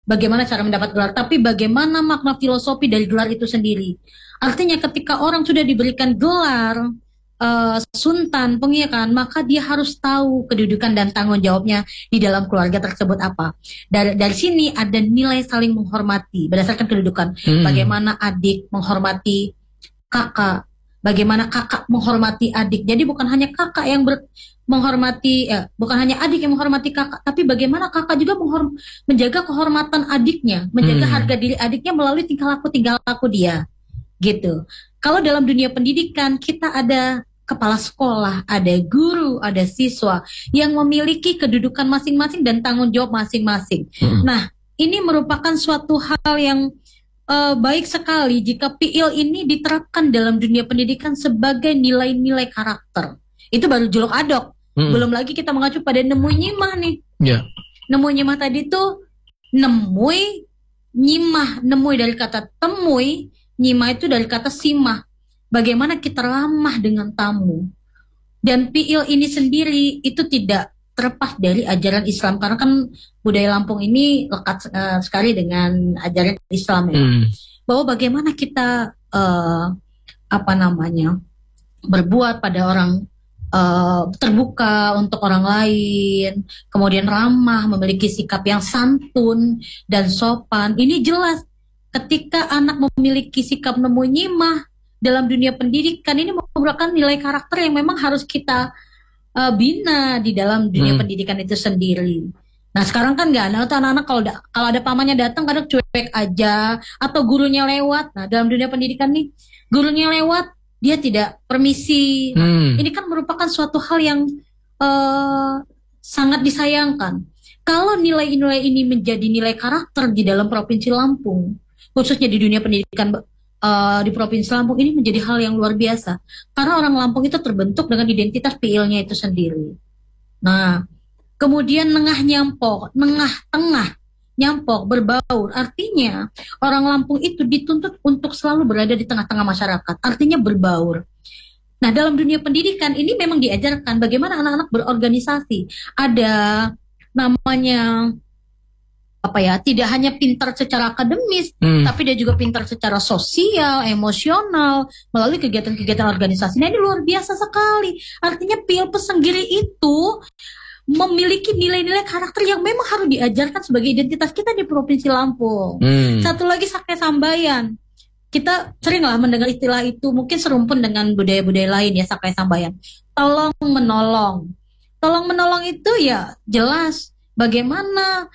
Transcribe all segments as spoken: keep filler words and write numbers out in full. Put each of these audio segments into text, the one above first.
bagaimana cara mendapat gelar, tapi bagaimana makna filosofi dari gelar itu sendiri. Artinya ketika orang sudah diberikan gelar uh, sultan, pengiakan, maka dia harus tahu kedudukan dan tanggung jawabnya di dalam keluarga tersebut apa. Dari, dari sini ada nilai saling menghormati berdasarkan kedudukan. Hmm. Bagaimana adik menghormati kakak, bagaimana kakak menghormati adik. Jadi bukan hanya kakak yang ber, menghormati, ya, bukan hanya adik yang menghormati kakak, tapi bagaimana kakak juga menghorm, menjaga kehormatan adiknya, menjaga hmm. harga diri adiknya melalui tingkah laku tingkah laku dia, gitu. Kalau dalam dunia pendidikan kita ada kepala sekolah, ada guru, ada siswa yang memiliki kedudukan masing-masing dan tanggung jawab masing-masing. Hmm. Nah, ini merupakan suatu hal yang Uh, baik sekali jika P I L ini diterapkan dalam dunia pendidikan sebagai nilai-nilai karakter. Itu baru juluk adok. Hmm. Belum lagi kita mengacu pada nemu nyimah nih. Yeah. Nemu nyimah tadi tuh nemui nyimah, nemui dari kata temui, nyimah itu dari kata simah. Bagaimana kita ramah dengan tamu. Dan P I L ini sendiri itu tidak terlepas dari ajaran Islam, karena kan budaya Lampung ini lekat uh, sekali dengan ajaran Islam ya. Hmm. Bahwa bagaimana kita uh, apa namanya berbuat pada orang, uh, terbuka untuk orang lain, kemudian ramah, memiliki sikap yang santun dan sopan. Ini jelas ketika anak memiliki sikap nemu nyimah dalam dunia pendidikan, ini merupakan nilai karakter yang memang harus kita Uh, bina di dalam dunia hmm. pendidikan itu sendiri. Nah sekarang kan nggak ada, anak-anak kalau da- kalau ada pamannya datang kadang cuek aja, atau gurunya lewat. Nah dalam dunia pendidikan nih, gurunya lewat dia tidak permisi. Nah, hmm. ini kan merupakan suatu hal yang uh, sangat disayangkan. Kalau nilai-nilai ini menjadi nilai karakter di dalam Provinsi Lampung, khususnya di dunia pendidikan Uh, di Provinsi Lampung, ini menjadi hal yang luar biasa. Karena orang Lampung itu terbentuk dengan identitas P I L-nya itu sendiri. Nah, kemudian nengah nyampok, nengah tengah nyampok, berbaur. Artinya orang Lampung itu dituntut untuk selalu berada di tengah-tengah masyarakat. Artinya berbaur. Nah, dalam dunia pendidikan ini memang diajarkan bagaimana anak-anak berorganisasi. Ada namanya apa ya, tidak hanya pintar secara akademis, hmm. tapi dia juga pintar secara sosial, emosional, melalui kegiatan-kegiatan organisasi. Nah ini luar biasa sekali. Artinya P I L Pesanggiri itu memiliki nilai-nilai karakter yang memang harus diajarkan sebagai identitas kita di Provinsi Lampung. Hmm. Satu lagi Sakai Sambayan. Kita seringlah mendengar istilah itu, mungkin serumpun dengan budaya-budaya lain ya, Sakai Sambayan. Tolong menolong. Tolong menolong itu ya jelas bagaimana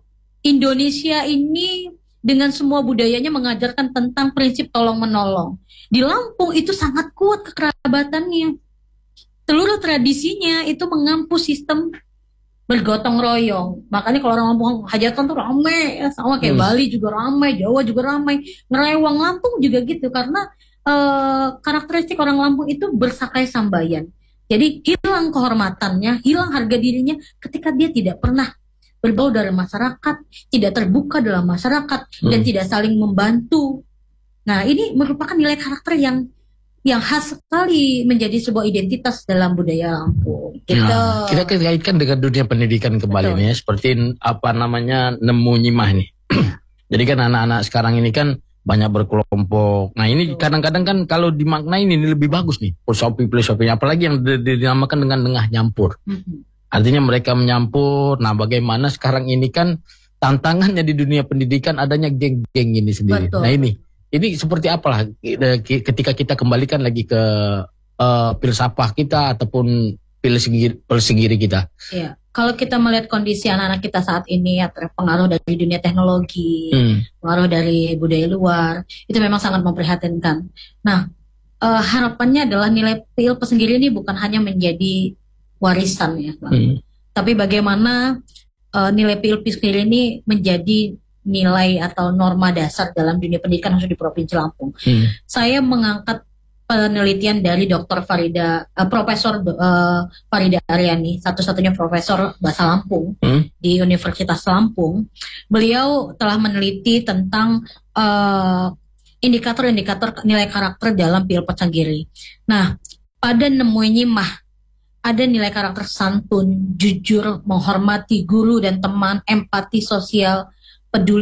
Indonesia ini dengan semua budayanya mengajarkan tentang prinsip tolong menolong. Di Lampung itu sangat kuat kekerabatannya. Seluruh tradisinya itu mengampu sistem bergotong royong. Makanya kalau orang Lampung hajatan tuh ramai, ya, sama kayak hmm. Bali juga ramai, Jawa juga ramai. Ngerewang Lampung juga gitu, karena uh, karakteristik orang Lampung itu bersakai sambayan. Jadi hilang kehormatannya, hilang harga dirinya ketika dia tidak pernah berbaur dari masyarakat, tidak terbuka dalam masyarakat, hmm. dan tidak saling membantu. Nah, ini merupakan nilai karakter yang yang khas sekali menjadi sebuah identitas dalam budaya Lampung. Gitu. Nah, kita kaitkan dengan dunia pendidikan kembali nih, ya, seperti apa namanya nemu nyimah nih. Jadi kan anak-anak sekarang ini kan banyak berkelompok. Nah ini kadang-kadang kan kalau dimaknai ini lebih bagus nih filosofi-filosofinya, apalagi yang dinamakan dengan tengah nyampur. Hmm. Artinya mereka menyampur. Nah bagaimana sekarang ini kan tantangannya di dunia pendidikan adanya geng-geng ini sendiri. Betul. Nah ini ini seperti apalah ketika kita kembalikan lagi ke uh, filsafah kita ataupun filsafat kita. Iya. Kalau kita melihat kondisi anak-anak kita saat ini ya, terpengaruh dari dunia teknologi, hmm. pengaruh dari budaya luar, itu memang sangat memprihatinkan. Nah uh, harapannya adalah nilai P I L Pesanggiri ini bukan hanya menjadi warisan ya, hmm. tapi bagaimana uh, nilai P I L Pesanggiri ini menjadi nilai atau norma dasar dalam dunia pendidikan khusus di Provinsi Lampung. Hmm. Saya mengangkat penelitian dari Doktor Farida, uh, Profesor uh, Farida Aryani, satu-satunya Profesor Bahasa Lampung hmm. di Universitas Lampung. Beliau telah meneliti tentang uh, indikator-indikator nilai karakter dalam P I L Pesanggiri. Nah, pada nemu nyimah ada nilai karakter santun, jujur, menghormati guru dan teman, empati sosial, peduli